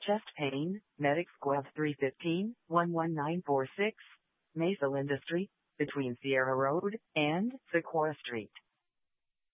Chest pain, Medics Guelph 315-11946, Maisel Industry, between Sierra Road and Sequoia Street.